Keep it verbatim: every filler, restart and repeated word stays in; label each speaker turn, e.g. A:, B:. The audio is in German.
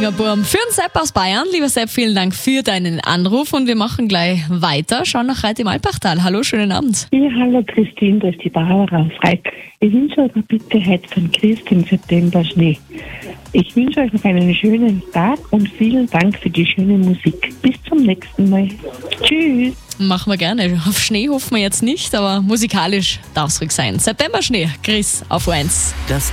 A: Fingerburm für den Sepp aus Bayern. Lieber Sepp, vielen Dank für deinen Anruf und wir machen gleich weiter. Schauen nach Reit im Alpachtal. Hallo, schönen Abend.
B: Ja, hallo Christine, da ist die Barbara aus Reit. Ich wünsche euch noch bitte heute von Christ im September Schnee. Ich wünsche euch noch einen schönen Tag und vielen Dank für die schöne Musik. Bis zum nächsten Mal. Tschüss.
A: Machen wir gerne. Auf Schnee hoffen wir jetzt nicht, aber musikalisch darf es ruhig sein. September Schnee, Chris auf eins.
C: Das